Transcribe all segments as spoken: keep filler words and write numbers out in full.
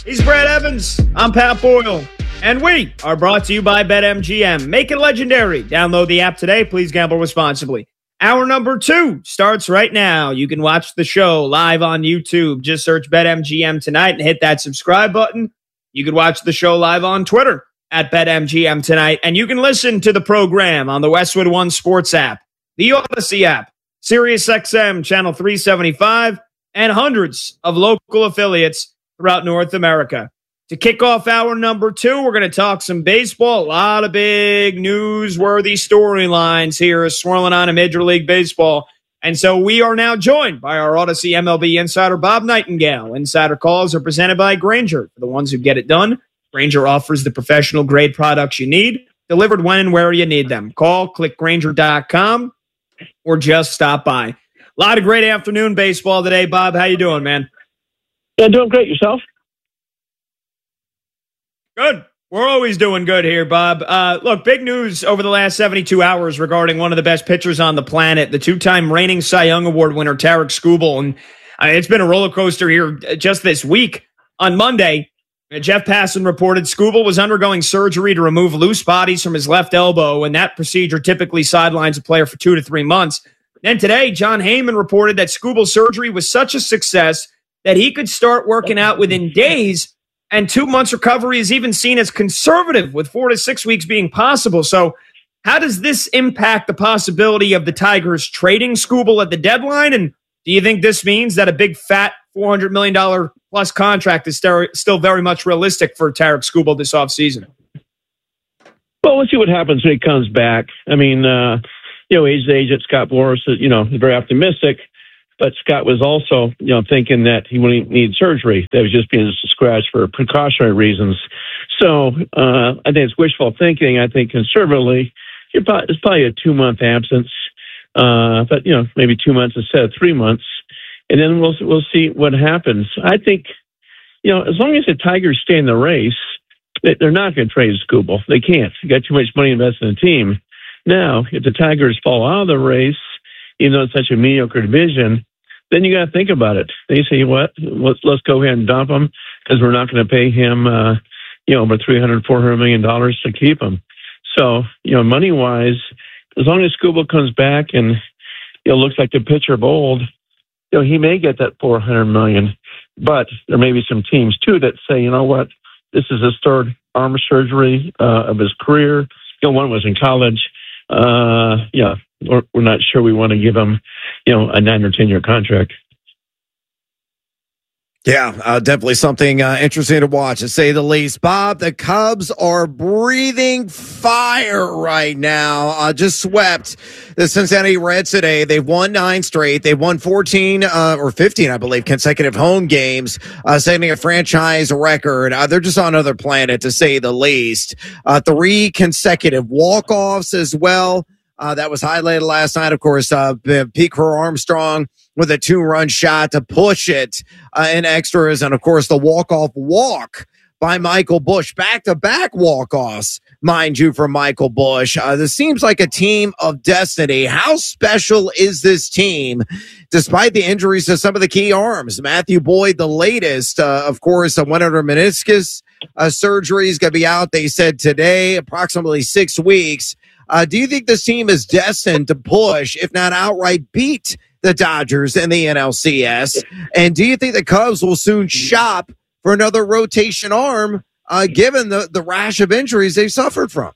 He's Brad Evans. I'm Pat Boyle. And we are brought to you by BetMGM. Make it legendary. Download the app today. Please gamble responsibly. Hour number two starts right now. You can watch the show live on YouTube. Just search BetMGM tonight and hit that subscribe button. You can watch the show live on Twitter at BetMGM tonight. And you can listen to the program on the Westwood One Sports app, the Odyssey app, SiriusXM Channel three seventy-five, and hundreds of local affiliates throughout North America. To kick off hour number two, we're going to talk some baseball. A lot of big newsworthy storylines here swirling on in Major League Baseball. And so we are now joined by our Odyssey M L B insider, Bob Nightingale. Insider calls are presented by Grainger. For the ones who get it done, Grainger offers the professional grade products you need, delivered when and where you need them. Call, click Grainger dot com, or just stop by. A lot of great afternoon baseball today. Bob, how you doing, man? Yeah, doing great. Yourself? Good. We're always doing good here, Bob. Uh, look, big news over the last seventy-two hours regarding one of the best pitchers on the planet, the two-time reigning Cy Young Award winner, Tarik Skubal. And uh, it's been a roller coaster here just this week. On Monday, uh, Jeff Passan reported Skubal was undergoing surgery to remove loose bodies from his left elbow, and that procedure typically sidelines a player for two to three months. Then today, John Heyman reported that Skubal's surgery was such a success that he could start working out within days, and two months recovery is even seen as conservative, with four to six weeks being possible. So how does this impact the possibility of the Tigers trading Skubal at the deadline? And do you think this means that a big, fat four hundred million dollars plus contract is still very much realistic for Tarik Skubal this offseason? Well, we'll see what happens when he comes back. I mean, uh, you know, his agent, Scott Boras, you know, is very optimistic. But Scott was also, you know, thinking that he wouldn't need surgery. That was just being scratched for precautionary reasons. So uh, I think it's wishful thinking. I think conservatively, it's probably a two-month absence. Uh, but, you know, maybe two months instead of three months. And then we'll we'll see what happens. I think, you know, as long as the Tigers stay in the race, they're not going to trade Skubal. They can't. They got too much money invested in the team. Now, if the Tigers fall out of the race, even though it's such a mediocre division, then you got to think about it. They say, what? Let's let's go ahead and dump him because we're not going to pay him, uh, you know, over three hundred, four hundred million dollars to keep him. So, you know, money wise, as long as Skubal comes back and you know looks like the pitcher of old, you know, he may get that four hundred million. But there may be some teams too that say, you know what, this is his third arm surgery uh, of his career. You know, one was in college. Uh, yeah. We're, we're not sure we want to give him, you know, a nine or ten year contract. Yeah, uh, definitely something uh, interesting to watch, to say the least. Bob, the Cubs are breathing fire right now. Uh, just swept the Cincinnati Reds today. They've won nine straight. They've won fourteen uh, or fifteen, I believe, consecutive home games, uh, setting a franchise record. Uh, they're just on another planet, to say the least. Uh, three consecutive walk-offs as well. Uh, that was highlighted last night, of course. Uh, Pete Crow Armstrong with a two-run shot to push it uh, in extras. And, of course, the walk-off walk by Michael Busch. Back-to-back walk-offs, mind you, for Michael Busch. Uh, this seems like a team of destiny. How special is this team, despite the injuries to some of the key arms? Matthew Boyd, the latest, uh, of course, uh, went under meniscus uh, surgery. Is going to be out, they said today, approximately six weeks. Uh, do you think this team is destined to push, if not outright beat, the Dodgers in the N L C S? And do you think the Cubs will soon shop for another rotation arm, uh, given the, the rash of injuries they've suffered from?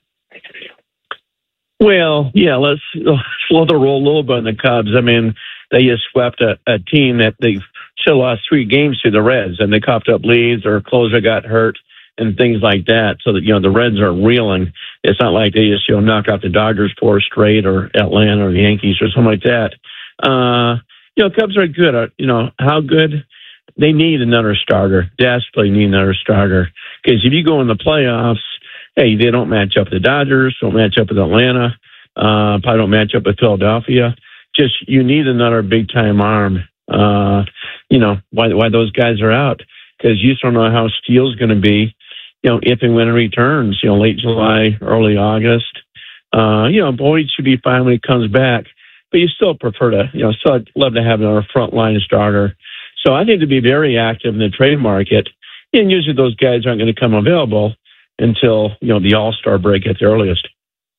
Well, yeah, let's slow the roll a little bit on the Cubs. I mean, they just swept a, a team that they should have lost three games to the Reds, and they coughed up leads, or closer got hurt, and things like that. So that, you know, the Reds are reeling. It's not like they just, you know, knock out the Dodgers four straight, or Atlanta or the Yankees or something like that. Uh, you know, Cubs are good. Uh, you know, how good? They need another starter. Desperately need another starter. Because if you go in the playoffs, hey, they don't match up with the Dodgers, don't match up with Atlanta, uh, probably don't match up with Philadelphia. Just, you need another big-time arm. Uh, you know, why why those guys are out. Because you just don't know how Steele's going to be, you know, if and when it returns, you know, late July, early August. Uh, you know, Boyd should be fine when he comes back. But you still prefer to, you know, still love to have another frontline starter. So I think to be very active in the trade market And usually those guys aren't going to come available until, you know, the All-Star break at the earliest.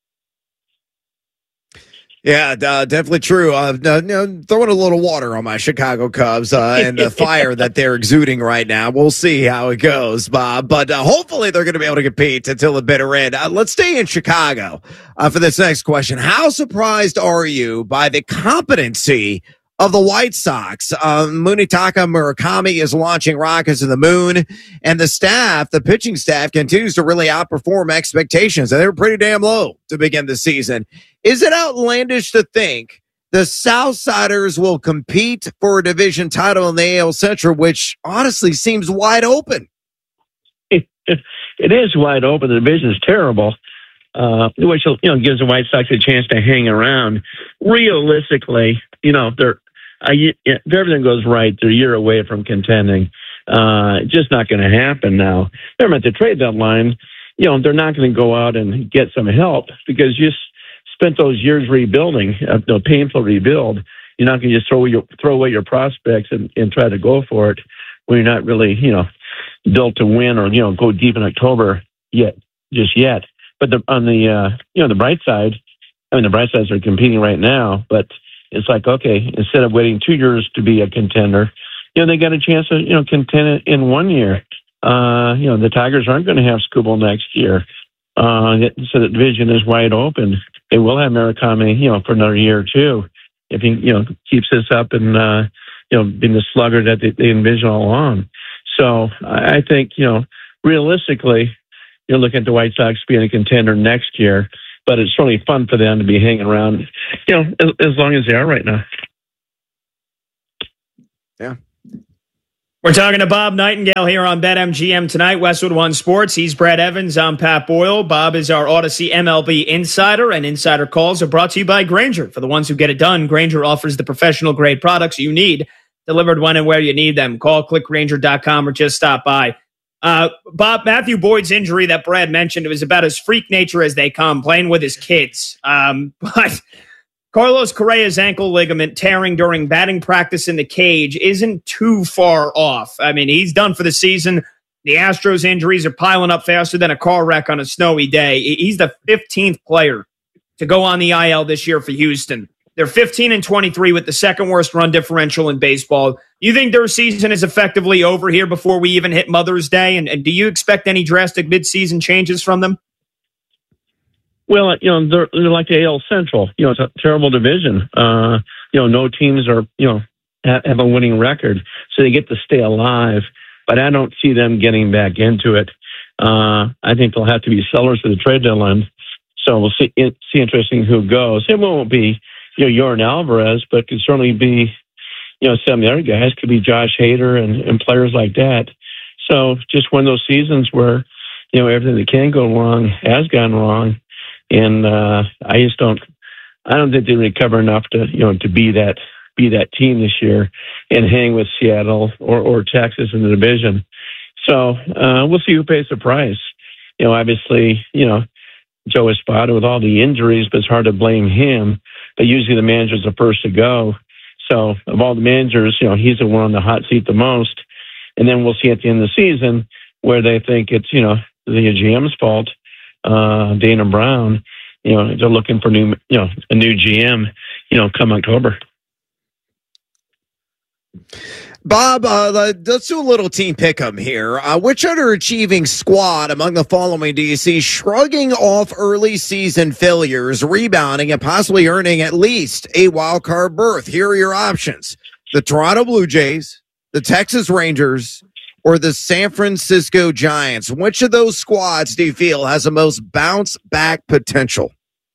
Yeah, uh, definitely true. Uh, no, no, throwing a little water on my Chicago Cubs uh, and the fire that they're exuding right now. We'll see how it goes, Bob. But uh, hopefully they're going to be able to compete until the bitter end. Uh, let's stay in Chicago uh, for this next question. How surprised are you by the competency of the White Sox? Um, Munetaka Murakami is launching rockets to the moon, and the staff, the pitching staff, continues to really outperform expectations. And they were pretty damn low to begin the season. Is it outlandish to think the Southsiders will compete for a division title in the A L Central, which honestly seems wide open? It, it, it is wide open. The division is terrible, uh, which you know gives the White Sox a chance to hang around. Realistically, you know, they're uh, if everything goes right, they're a year away from contending. Uh, just not going to happen now. They're at the trade deadline. You know, they're not going to go out and get some help because you spent those years rebuilding, a uh, no, painful rebuild. You're not going to just throw your throw away your prospects and, and try to go for it when you're not really, you know, built to win or you know go deep in October yet, just yet. But the, on the uh, you know the bright side, I mean the bright sides are competing right now. But it's like okay, instead of waiting two years to be a contender, you know they got a chance to you know contend in one year. Uh, you know the Tigers aren't going to have Skubal next year, uh, so the division is wide open. They will have Murakami, you know, for another year or two if he, you know, keeps this up and, uh, you know, being the slugger that they, they envision all along. So I think, you know, realistically, you're looking at the White Sox being a contender next year, but it's certainly fun for them to be hanging around, you know, as, as long as they are right now. Yeah. We're talking to Bob Nightingale here on BetMGM tonight, Westwood One Sports. He's Brad Evans. I'm Pat Boyle. Bob is our Odyssey M L B insider, and insider calls are brought to you by Grainger. For the ones who get it done, Grainger offers the professional grade products you need, delivered when and where you need them. Call, click Grainger dot com, or just stop by. Uh, Bob, Matthew Boyd's injury that Brad mentioned, it was about as freak nature as they come, playing with his kids. Um, but Carlos Correa's ankle ligament tearing during batting practice in the cage isn't too far off. I mean, he's done for the season. The Astros injuries are piling up faster than a car wreck on a snowy day. He's the fifteenth player to go on the I L this year for Houston. They're fifteen and twenty-three with the second worst run differential in baseball. You think their season is effectively over here before we even hit Mother's Day? And, and do you expect any drastic midseason changes from them? Well, you know, they're, they're like the A L Central. You know, it's a terrible division. Uh, you know, no teams are, you know, have, have a winning record, so they get to stay alive. But I don't see them getting back into it. Uh, I think they'll have to be sellers for the trade deadline. So we'll see. It, see interesting who goes. It won't be, you know, Yordan Alvarez, but it could certainly be, you know, some of the other guys. Could be Josh Hader and, and players like that. So just one of those seasons where, you know, everything that can go wrong has gone wrong. And uh, I just don't, I don't think they recover enough to, you know, to be that, be that team this year and hang with Seattle or, or Texas in the division. So uh, we'll see who pays the price. You know, obviously, you know, Joe Espada with all the injuries, but it's hard to blame him. But usually the manager's the first to go. So of all the managers, you know, he's the one on the hot seat the most. And then we'll see at the end of the season where they think it's, you know, the G M's fault. Uh, Dana Brown, you know, they're looking for new, you know, a new G M, you know, come October. Bob, uh, let's do a little team pick'em here. Uh, which underachieving squad among the following do you see shrugging off early season failures, rebounding, and possibly earning at least a wild card berth? Here are your options: the Toronto Blue Jays, the Texas Rangers, or the San Francisco Giants. Which of those squads do you feel has the most bounce back potential?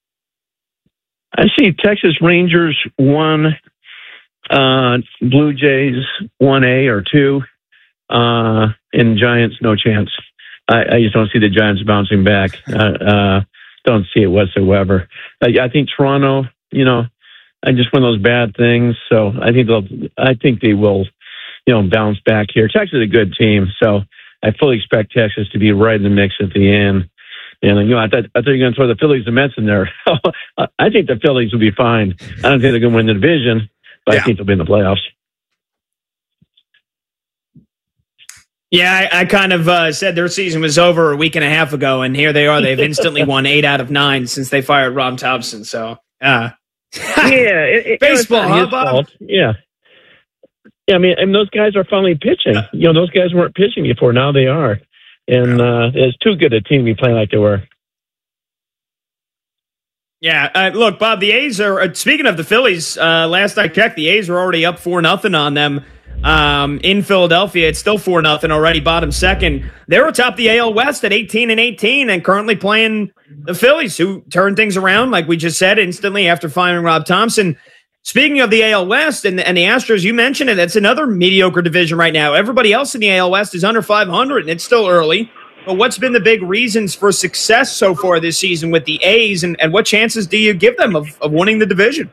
I see Texas Rangers one, uh, Blue Jays one A or two, uh, and Giants no chance. I, I just don't see the Giants bouncing back. Uh, uh, don't see it whatsoever. I, I think Toronto, you know, I just one of those bad things. So I think they'll. I think they will. You know, bounce back here. Texas is a good team, so I fully expect Texas to be right in the mix at the end. And, you know, I thought, I thought you were going to throw the Phillies and Mets in there. I think the Phillies will be fine. I don't think they're going to win the division, but yeah. I think they'll be in the playoffs. Yeah, I, I kind of uh, said their season was over a week and a half ago, and here they are. They've instantly won eight out of nine since they fired Rob Thompson. So, uh, yeah, it, it, baseball, it's not huh, his Bob? fault. Yeah. Yeah, I mean, and those guys are finally pitching. You know, those guys weren't pitching before. Now they are. And uh, it's too good a team to be playing like they were. Yeah, uh, look, Bob, the A's are, uh, speaking of the Phillies, uh, last I checked, the A's are already up four nothing on them um, in Philadelphia. It's still four nothing already, bottom second. They're atop the A L West at eighteen and eighteen and currently playing the Phillies, who turned things around, like we just said, instantly after firing Rob Thompson. Speaking of the A L West and, and the Astros, you mentioned it. That's another mediocre division right now. Everybody else in the A L West is under five hundred, and it's still early. But what's been the big reasons for success so far this season with the A's, and, and what chances do you give them of, of winning the division?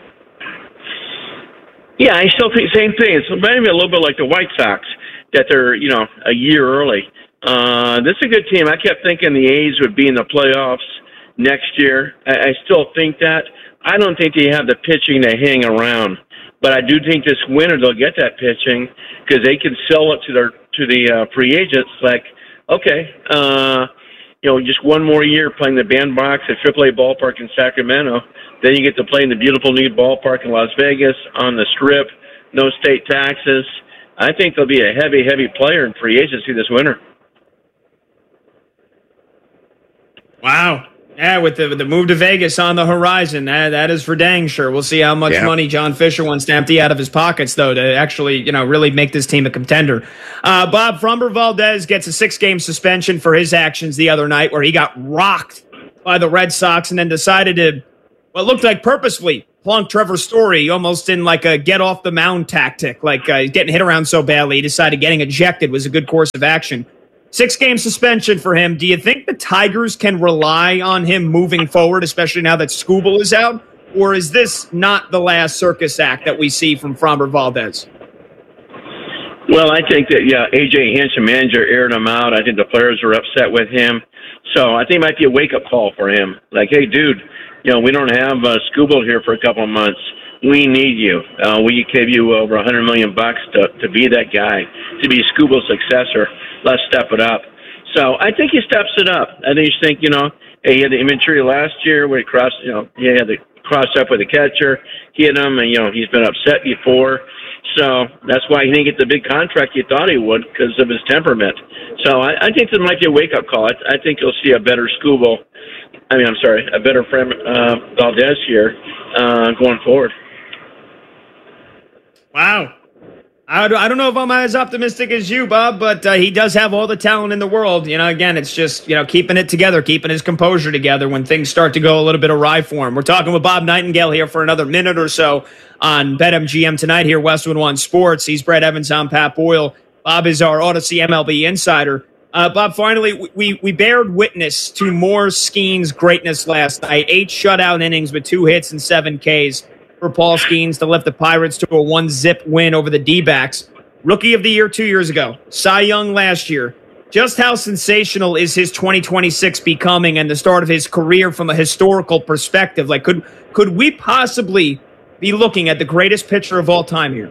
Yeah, I still think same thing. It's maybe a little bit like the White Sox, that they're, you know, a year early. Uh, this is a good team. I kept thinking the A's would be in the playoffs next year. I, I still think that. I don't think they have the pitching to hang around. But I do think this winter they'll get that pitching because they can sell it to their to the uh, free agents like, okay, uh, you know, just one more year playing the bandbox at triple A ballpark in Sacramento. Then you get to play in the beautiful new ballpark in Las Vegas on the Strip, no state taxes. I think they'll be a heavy, heavy player in free agency this winter. Wow. Yeah, with the, the move to Vegas on the horizon, that, that is for dang sure. We'll see how much yeah. money John Fisher wants to empty out of his pockets, though, to actually, you know, really make this team a contender. Uh, Bob, Framber Valdez gets a six-game suspension for his actions the other night where he got rocked by the Red Sox and then decided to, what looked like purposefully, plunk Trevor Story almost in like a get-off-the-mound tactic. Like uh, getting hit around so badly, he decided getting ejected was a good course of action. Six-game suspension for him. Do you think the Tigers can rely on him moving forward, especially now that Skubal is out? Or is this not the last circus act that we see from Framber Valdez? Well, I think that, yeah, A J Hinch, the manager, aired him out. I think the players are upset with him. So I think it might be a wake-up call for him. Like, hey, dude, you know, we don't have uh, Skubal here for a couple of months. We need you. Uh, we give you over a hundred million bucks to to be that guy, to be Skubal's successor. Let's step it up. So I think he steps it up. I think he's think, you know, hey, he had the inventory last year where he crossed, you know, he had the cross up with the catcher, hit him, and, you know, he's been upset before. So that's why he didn't get the big contract he thought he would because of his temperament. So I, I think there might be a wake-up call. I, I think you'll see a better Skubal, I mean, I'm sorry, a better Fram, uh, Valdez here uh, going forward. Wow. I don't know if I'm as optimistic as you, Bob, but uh, he does have all the talent in the world. You know, again, it's just, you know, keeping it together, keeping his composure together when things start to go a little bit awry for him. We're talking with Bob Nightingale here for another minute or so on BetMGM tonight here, Westwood One Sports. He's Brett Evans, I'm Pat Boyle. Bob is our Odyssey M L B insider. Uh, Bob, finally, we, we bared witness to more Skeens greatness last night. Eight shutout innings with two hits and seven Ks. For Paul Skeens to lift the Pirates to a one-zip win over the D-backs. Rookie of the Year two years ago. Cy Young last year. Just how sensational is his twenty twenty-six becoming and the start of his career from a historical perspective? Like, could could we possibly be looking at the greatest pitcher of all time here?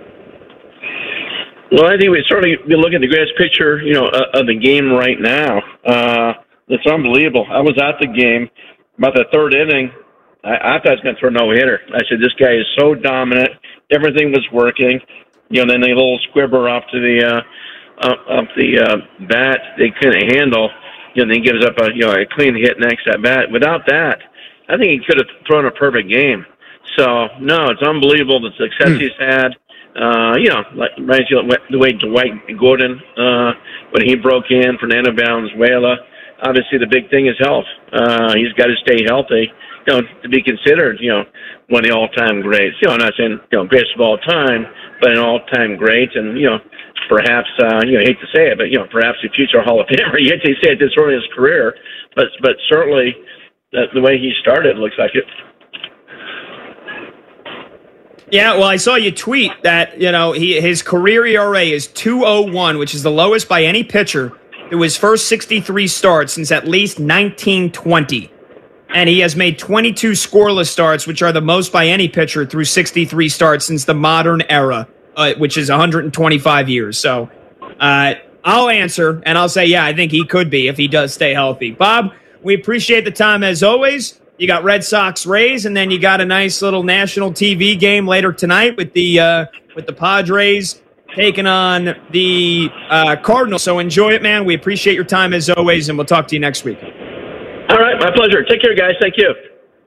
Well, I think we certainly be looking at the greatest pitcher, you know, uh, of the game right now. Uh, it's unbelievable. I was at the game about the third inning. I, I thought he was going to throw a no-hitter. I said, this guy is so dominant. Everything was working. You know, then the little squibber off to the uh, up, up the uh, bat they couldn't handle. You know, then he gives up a you know a clean hit next at bat. Without that, I think he could have thrown a perfect game. So no, it's unbelievable the success mm. he's had. Uh, you know, like reminds you of the way Dwight Gordon uh, when he broke in, Fernando Valenzuela. Obviously, the big thing is health. Uh, he's got to stay healthy, you know, to be considered, you know, one of the all-time greats. You know, I'm not saying, you know, greatest of all time, but an all-time great, and, you know, perhaps, uh, you know, I hate to say it, but, you know, perhaps a future Hall of Famer. You hate to say it this early in his career, but but certainly the, the way he started looks like it. Yeah, well, I saw you tweet that, you know, he his career E R A is two oh one, which is the lowest by any pitcher through his first sixty-three starts since at least nineteen twenty. And he has made twenty-two scoreless starts, which are the most by any pitcher through sixty-three starts since the modern era, uh, which is one hundred twenty-five years. So, uh, I'll answer, and I'll say, yeah, I think he could be if he does stay healthy. Bob, we appreciate the time as always. You got Red Sox Rays, and then you got a nice little national T V game later tonight with the uh, with the Padres taking on the uh, Cardinals. So enjoy it, man. We appreciate your time as always, and we'll talk to you next week. All right, my pleasure. Take care, guys. Thank you.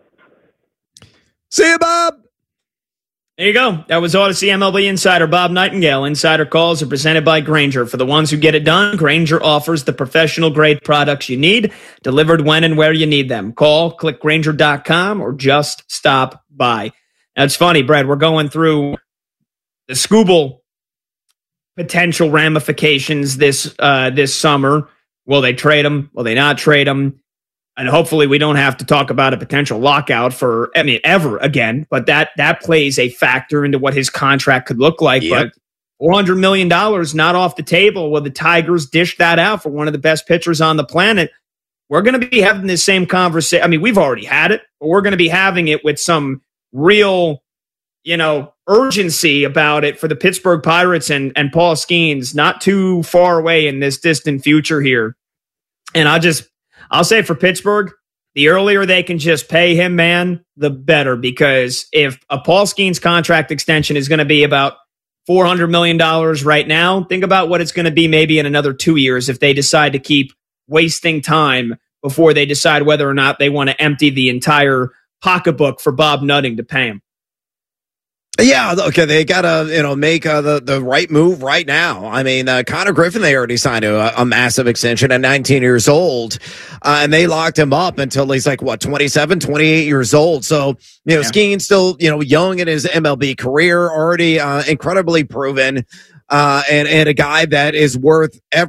See you, Bob. There you go. That was Odyssey M L B insider Bob Nightingale. Insider calls are presented by Grainger. For the ones who get it done, Grainger offers the professional-grade products you need, delivered when and where you need them. Call, click Grainger dot com, or just stop by. Now, it's funny, Brad, we're going through the Skubal potential ramifications this uh, this summer. Will they trade him? Will they not trade him? And hopefully we don't have to talk about a potential lockout for, I mean, ever again. But that that plays a factor into what his contract could look like. Yep. But four hundred million dollars not off the table. Will the Tigers dish that out for one of the best pitchers on the planet? We're going to be having this same conversation. I mean, we've already had it, but we're going to be having it with some real, you know, urgency about it for the Pittsburgh Pirates and, and Paul Skeens not too far away in this distant future here. And I'll just... I'll say for Pittsburgh, the earlier they can just pay him, man, the better. Because if a Paul Skeens contract extension is going to be about four hundred million dollars right now, think about what it's going to be maybe in another two years if they decide to keep wasting time before they decide whether or not they want to empty the entire pocketbook for Bob Nutting to pay him. Yeah, okay, they got to, you know, make uh, the, the right move right now. I mean, uh, Connor Griffin, they already signed a, a massive extension at nineteen years old, uh, and they locked him up until he's like, what, twenty-seven, twenty-eight years old. So, you know, yeah. Skeen's still, you know, young in his M L B career, already uh, incredibly proven, uh, and, and a guy that is worth every